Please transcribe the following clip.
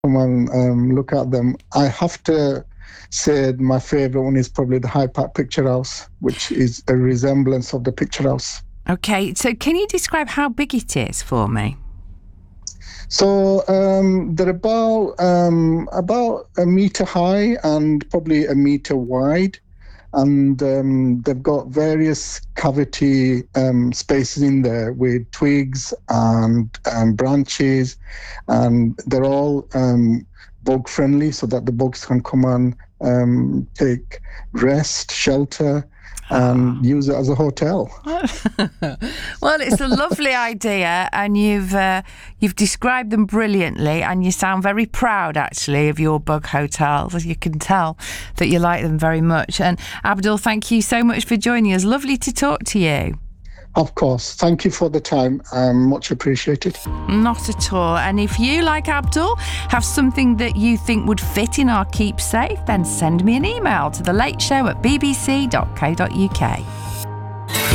come and look at them. I have to say my favourite one is probably the Hyde Park Picture House, which is a resemblance of the Picture House. Okay, so can you describe how big it is for me? So they're about a metre high and probably a metre wide. And they've got various cavity spaces in there with twigs and branches, and they're all bug friendly so that the bugs can come and take rest, shelter, and use it as a hotel. Well, it's a lovely idea, and you've described them brilliantly, and you sound very proud, actually, of your bug hotels. You can tell that you like them very much. And Abdul, thank you so much for joining us. Lovely to talk to you. Of course. Thank you for the time. Much appreciated. Not at all. And if you, like Abdul, have something that you think would fit in our Keep Safe, then send me an email to thelateshow@bbc.co.uk.